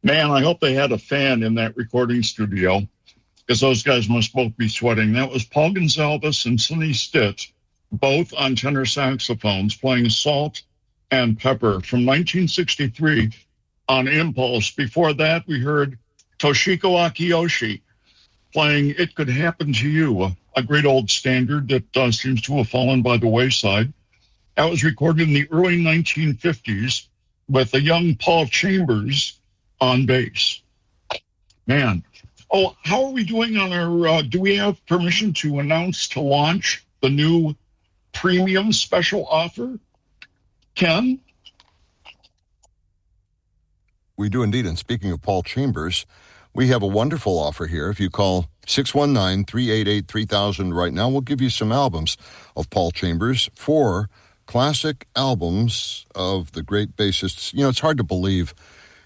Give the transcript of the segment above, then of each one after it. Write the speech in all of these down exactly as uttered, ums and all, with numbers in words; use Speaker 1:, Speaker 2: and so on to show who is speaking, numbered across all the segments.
Speaker 1: Man, I hope they had a fan in that recording studio because those guys must both be sweating. That was Paul Gonsalves and Sonny Stitt, both on tenor saxophones, playing Salt and Pepper from nineteen sixty-three on Impulse. Before that, we heard Toshiko Akiyoshi playing It Could Happen to You, a, a great old standard that uh, seems to have fallen by the wayside. That was recorded in the early nineteen fifties with a young Paul Chambers on bass. Man. Oh, how are we doing on our, uh, do we have permission to announce to launch the new premium special offer? Ken?
Speaker 2: We do indeed. And speaking of Paul Chambers, we have a wonderful offer here. If you call six one nine, three eight eight, three thousand right now, we'll give you some albums of Paul Chambers, four classic albums of the great bassists. You know, it's hard to believe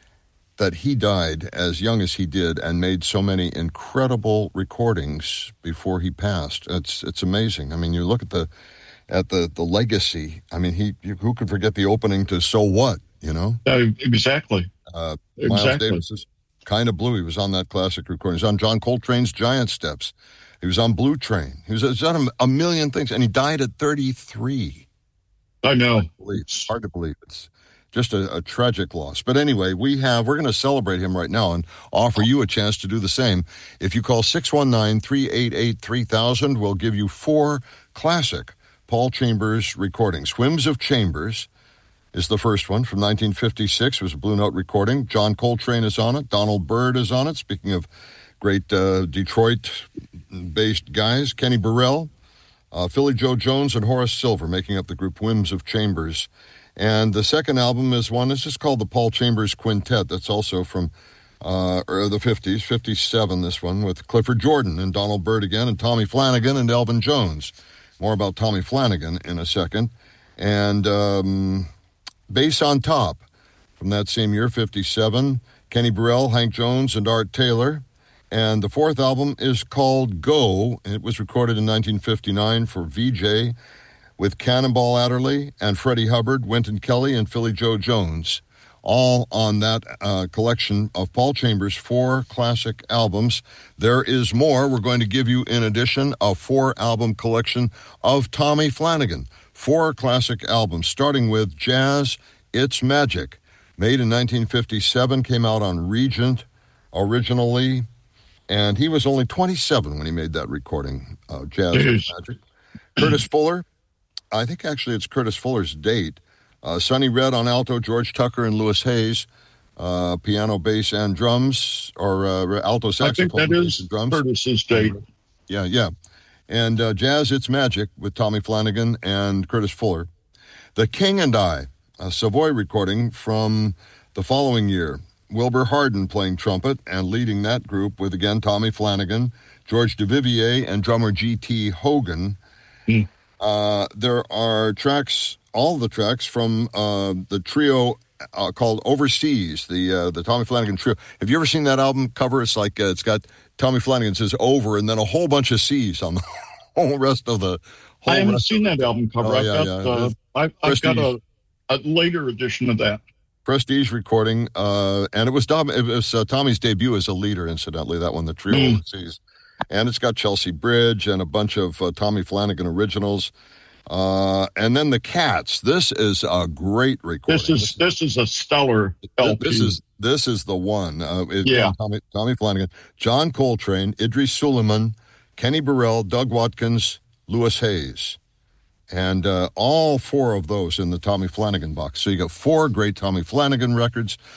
Speaker 2: that he died as young as he did and made so many incredible recordings before he passed. It's it's amazing. I mean, you look at the at the, the legacy. I mean, he who could forget the opening to So What, you know?
Speaker 1: Uh, exactly.
Speaker 2: Uh, Miles
Speaker 1: exactly.
Speaker 2: Davis's Kind of Blue. He was on that classic recording. He was on John Coltrane's Giant Steps. He was on Blue Train. He was, he was on a, a million things, and he died at thirty-three.
Speaker 1: I know.
Speaker 2: Hard to believe. It's hard to believe. It's just a, a tragic loss. But anyway, we have, we're going to celebrate him right now and offer you a chance to do the same. If you call six one nine, three eight eight, three thousand, we'll give you four classic Paul Chambers recordings. Whims of Chambers is the first one from nineteen fifty-six. It was a Blue Note recording. John Coltrane is on it. Donald Byrd is on it. Speaking of great uh, Detroit-based guys, Kenny Burrell, uh, Philly Joe Jones, and Horace Silver making up the group Whims of Chambers. And the second album is one, it's just called the Paul Chambers Quintet. That's also from uh, the fifties, fifty-seven, this one, with Clifford Jordan and Donald Byrd again, and Tommy Flanagan and Elvin Jones. More about Tommy Flanagan in a second. And um, Bass on Top from that same year, fifty-seven, Kenny Burrell, Hank Jones, and Art Taylor. And the fourth album is called Go. It was recorded in nineteen fifty-nine for V J with Cannonball Adderley and Freddie Hubbard, Wynton Kelly, and Philly Joe Jones, all on that uh, collection of Paul Chambers' four classic albums. There is more. We're going to give you, in addition, a four-album collection of Tommy Flanagan. Four classic albums, starting with Jazz, It's Magic. Made in nineteen fifty-seven, came out on Regent originally, and he was only twenty-seven when he made that recording, uh, Jazz, It's Magic. Curtis Fuller, I think actually it's Curtis Fuller's date. Uh, Sonny Red on alto, George Tucker and Louis Hayes, uh, piano, bass, and drums, or uh, alto saxophone.
Speaker 1: I think that is
Speaker 2: drums.
Speaker 1: Curtis's date.
Speaker 2: Yeah, yeah. And uh, Jazz, It's Magic with Tommy Flanagan and Curtis Fuller. The King and I, a Savoy recording from the following year. Wilbur Harden playing trumpet and leading that group with, again, Tommy Flanagan, George Duvivier, and drummer G T Hogan. Mm. Uh, there are tracks, all the tracks from uh, the trio uh, called Overseas, the uh, the Tommy Flanagan Trio. Have you ever seen that album cover? It's like, uh, it's got Tommy Flanagan says over and then a whole bunch of C's on the whole rest of the whole
Speaker 1: I haven't seen that album cover.
Speaker 2: Oh,
Speaker 1: I've
Speaker 2: yeah,
Speaker 1: got,
Speaker 2: yeah.
Speaker 1: uh, I've, I've got a, a later edition of that.
Speaker 2: Prestige recording, uh, and it was, Dom, it was uh, Tommy's debut as a leader, incidentally, that one, the Trio mm. Overseas. And it's got Chelsea Bridge and a bunch of uh, Tommy Flanagan originals. Uh, and then the Cats. This is a great recording.
Speaker 1: This is this is a stellar L P.
Speaker 2: This is this is the one. Uh, it,
Speaker 1: yeah.
Speaker 2: Tommy, Tommy Flanagan, John Coltrane, Idris Suleiman, Kenny Burrell, Doug Watkins, Louis Hayes. And uh, all four of those in the Tommy Flanagan box. So you got four great Tommy Flanagan records,